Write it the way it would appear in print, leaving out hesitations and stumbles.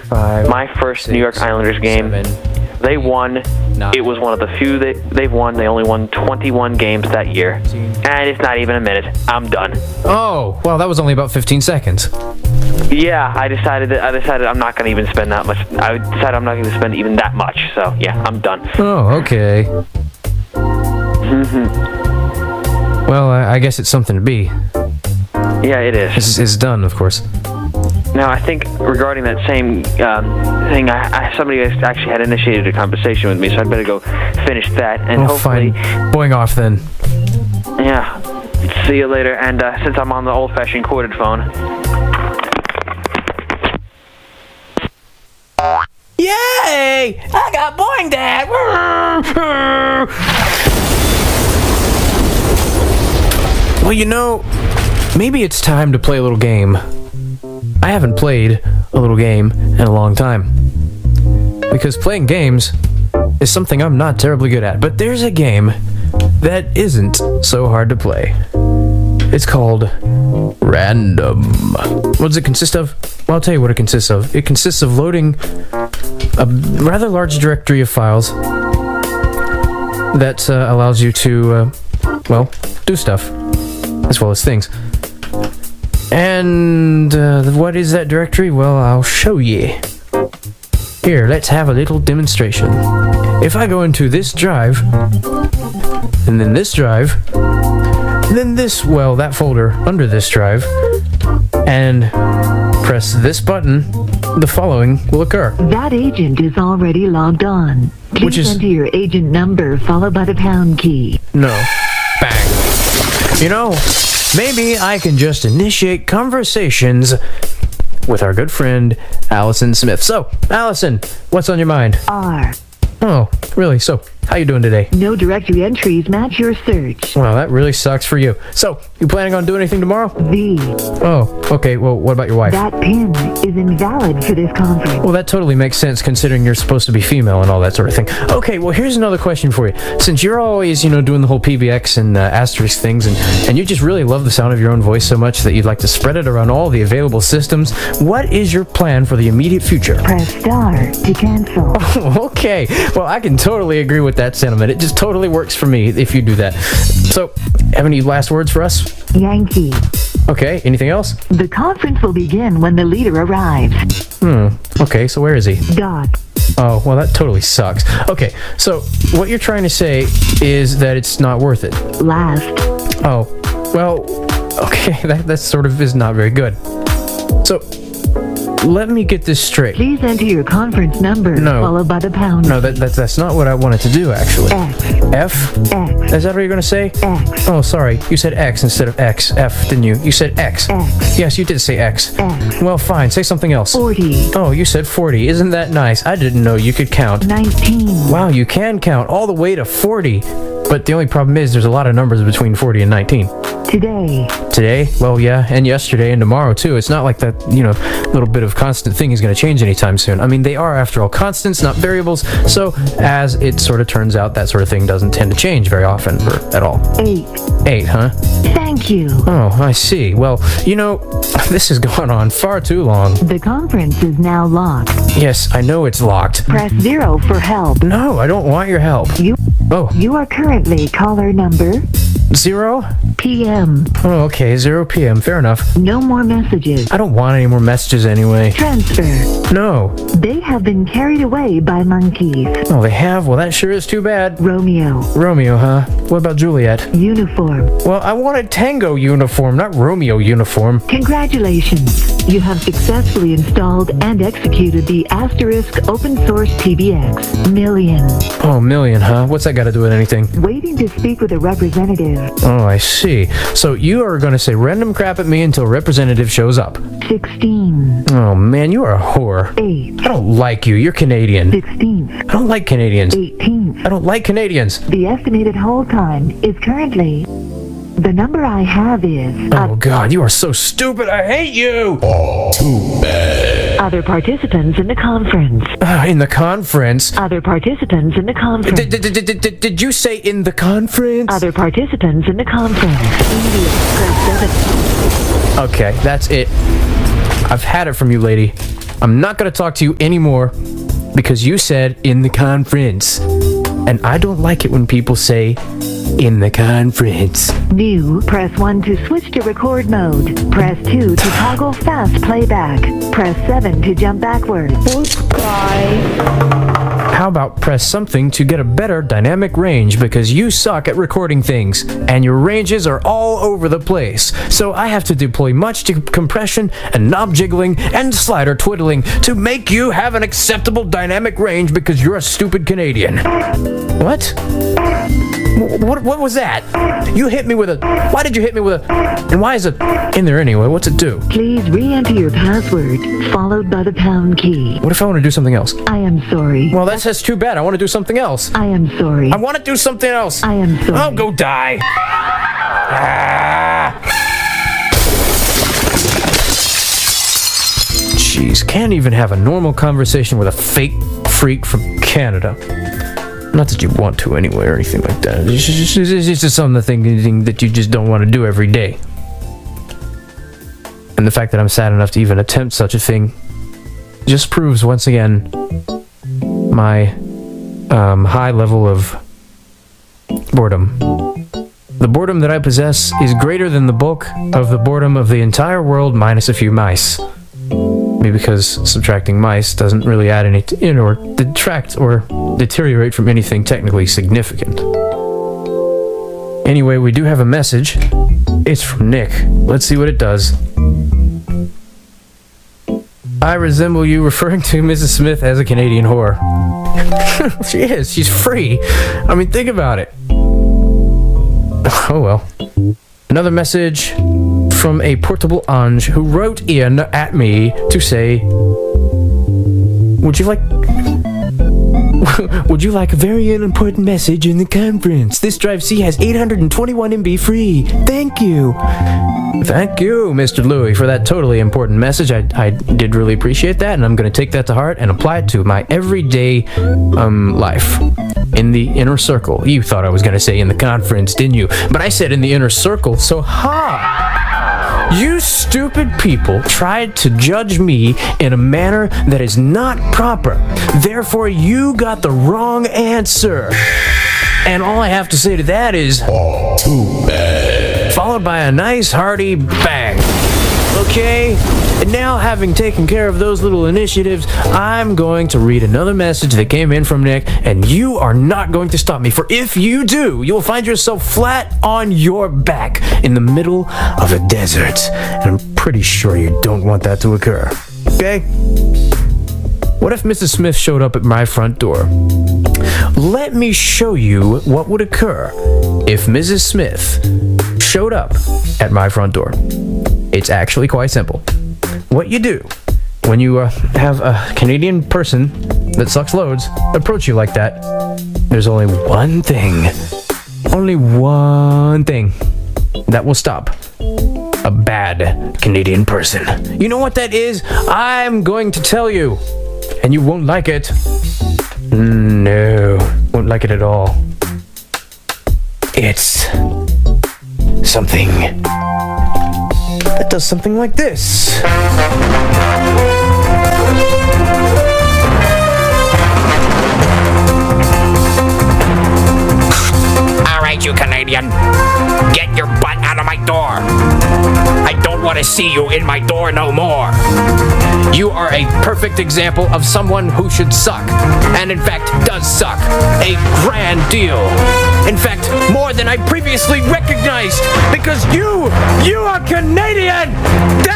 5. My first 6, New York Islanders game. 7, They won. 9. It was one of the few they've won. They only won 21 games that year. And it's not even a minute. I'm done. Oh, well, that was only about 15 seconds. Yeah, I decided I'm not going to even spend that much. I decided I'm not going to spend even that much. So, yeah, I'm done. Oh, okay. Well, I guess it's something to be. Yeah, it is. It's done, of course. Now, I think regarding that same thing, somebody actually had initiated a conversation with me, so I'd better go finish that, and hopefully... fine. Going off, then. Yeah. See you later, and since I'm on the old-fashioned corded phone... Yay! I got Boing Dad! Well, you know, maybe it's time to play a little game. I haven't played a little game in a long time. Because playing games is something I'm not terribly good at. But there's a game that isn't so hard to play. It's called Random. What does it consist of? Well, I'll tell you what it consists of. It consists of loading a rather large directory of files that allows you to, well, do stuff, as well as things. And what is that directory? Well, I'll show ye. Here, let's have a little demonstration. If I go into this drive, and then this drive, then this, well, that folder under this drive, and press this button, the following will occur. That agent is already logged on. Please enter your agent number followed by the pound key. No. Bang. You know, maybe I can just initiate conversations with our good friend, Allison Smith. So, Allison, what's on your mind? R. Oh, really? So, how you doing today? No directory entries match your search. Well, that really sucks for you. So, you planning on doing anything tomorrow? V. Oh, okay. Well, what about your wife? That pin is invalid for this conference. Well, that totally makes sense considering you're supposed to be female and all that sort of thing. Okay, well, here's another question for you. Since you're always, you know, doing the whole PBX and asterisk things, and you just really love the sound of your own voice so much that you'd like to spread it around all the available systems, what is your plan for the immediate future? Press star to cancel. Oh, okay. Well, I can totally agree with that sentiment. It just totally works for me if you do that. So, have any last words for us? Yankee. Okay, anything else? The conference will begin when the leader arrives. Okay, so where is he? Dot. Oh, well, that totally sucks. Okay, so what you're trying to say is that it's not worth it. Last. Oh, well, okay, that sort of is not very good. So, let me get this straight. Please enter your conference number followed by the pound. No, that's not what I wanted to do, actually. X. F? X. Is that what you're going to say? X. Oh, sorry. You said X instead of X. F, didn't you? You said X. X. Yes, you did say X. X. Well, fine. Say something else. 40. Oh, you said 40. Isn't that nice? I didn't know you could count. 19. Wow, you can count all the way to 40. But the only problem is there's a lot of numbers between 40 and 19. Today. Today? Well, yeah, and yesterday and tomorrow, too. It's not like that, you know, little bit of constant thing is going to change anytime soon. I mean, they are, after all, constants, not variables, so as it sort of turns out, that sort of thing doesn't tend to change very often, or at all. 8. 8, huh? Thank you. Oh, I see. Well, you know, this has gone on far too long. The conference is now locked. Yes, I know it's locked. Press 0 for help. No, I don't want your help. You are currently caller number 0 PM. Oh, okay, 0 PM. Fair enough. No more messages. I don't want any more messages anyway. Transfer. No. They have been carried away by monkeys. Oh, they have? Well, that sure is too bad. Romeo. Romeo, huh? What about Juliet? Uniform. Well, I want a tango uniform, not Romeo uniform. Congratulations. You have successfully installed and executed the Asterisk open source PBX. Million. Oh, Million, huh? What's that got to do with anything? Waiting to speak with a representative. Oh, I see. So you are going to say random crap at me until a representative shows up. 16. Oh, man, you are a whore. 8. I don't like you. You're Canadian. 16. I don't like Canadians. 18. I don't like Canadians. The estimated hold time is currently... The number I have is... Oh, God, you are so stupid. I hate you. Oh, too bad. Other participants in the conference. In the conference? Other participants in the conference. Did you say in the conference? Other participants in the conference. Press 7. Okay, that's it. I've had it from you, lady. I'm not going to talk to you anymore because you said in the conference. And I don't like it when people say in the conference. New, press 1 to switch to record mode. Press 2 to toggle fast playback. Press 7 to jump backward. How about press something to get a better dynamic range because you suck at recording things and your ranges are all over the place. So I have to deploy much compression and knob jiggling and slider twiddling to make you have an acceptable dynamic range because you're a stupid Canadian. What? What was that? You hit me with a... Why did you hit me with a... And why is it in there anyway? What's it do? Please re-enter your password, followed by the pound key. What if I want to do something else? I am sorry. Well, that's too bad. I want to do something else. I am sorry. I want to do something else. I am sorry. Oh, go die. Jeez, can't even have a normal conversation with a fake freak from Canada. Not that you want to anyway or anything like that. It's just something that you just don't want to do every day. And the fact that I'm sad enough to even attempt such a thing just proves once again my high level of boredom. The boredom that I possess is greater than the bulk of the boredom of the entire world minus a few mice. Maybe because subtracting mice doesn't really add any or detract or deteriorate from anything technically significant. Anyway, we do have a message. It's from Nick. Let's see what it does. I resemble you, referring to Mrs. Smith as a Canadian whore. She is. She's free. I mean, think about it. Oh well. Another message from a portable Ange who wrote in at me to say, Would you like a very important message in the conference? This drive C has 821 MB free. Thank you. Thank you, Mr. Louie, for that totally important message. I did really appreciate that, and I'm going to take that to heart and apply it to my everyday life. In the inner circle. You thought I was going to say in the conference, didn't you? But I said in the inner circle, so You stupid people tried to judge me in a manner that is not proper. Therefore, you got the wrong answer. And all I have to say to that is... Oh, too bad. Followed by a nice hearty bang. Okay? And now, having taken care of those little initiatives, I'm going to read another message that came in from Nick, and you are not going to stop me, for if you do, you'll find yourself flat on your back in the middle of a desert. And I'm pretty sure you don't want that to occur. Okay? What if Mrs. Smith showed up at my front door? Let me show you what would occur if Mrs. Smith showed up at my front door. It's actually quite simple. What you do when you have a Canadian person that sucks loads approach you like that, there's only one thing that will stop a bad Canadian person. You know what that is? I'm going to tell you, and you won't like it. No, won't like it at all. It's something that does something like this. All right, you Canadian, get your butt out of my door. I don't want to see you in my door no more. You are a perfect example of someone who should suck, and in fact does suck a grand deal. In fact, more than I previously recognized, because you are Canadian!